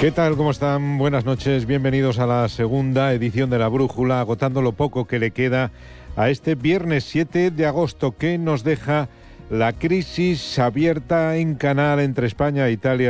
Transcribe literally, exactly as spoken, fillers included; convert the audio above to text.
¿Qué tal? ¿Cómo están? Buenas noches. Bienvenidos a la segunda edición de La Brújula, agotando lo poco que le queda a este viernes siete de agosto, que nos deja la crisis abierta en canal entre España e Italia.